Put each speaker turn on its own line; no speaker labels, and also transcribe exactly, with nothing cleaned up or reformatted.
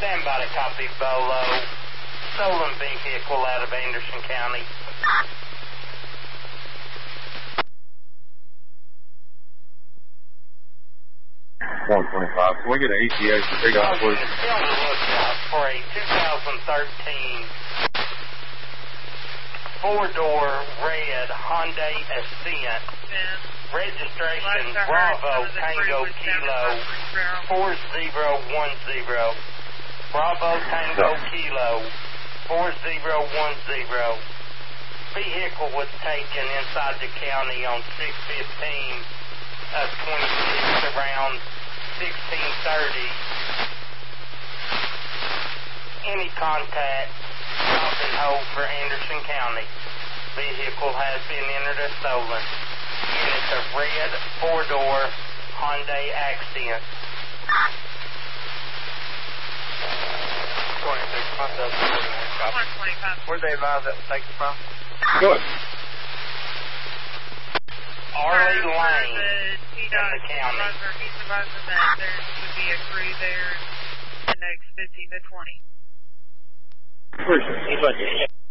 Stand by to copy Bolo. Stolen vehicle out of Anderson County.
one twenty-five. Can we get an E T A for Big Island, please?
Be on the lookout for a two thousand thirteen four-door red Hyundai Ascent. Registration Bravo Tango Kilo four zero one zero. Bravo Tango Kilo four zero one zero. Vehicle was taken inside the county on six fifteen of twenty-six around sixteen thirty. Any contact, stop and hold for Anderson County. Vehicle has been entered as stolen. And it's a red four-door Hyundai Accent. twenty-six, where'd they advise that was taken from?
Good.
Arley Lane in the county.
He's advising that there would be a crew there in the next fifteen to twenty.
Appreciate it.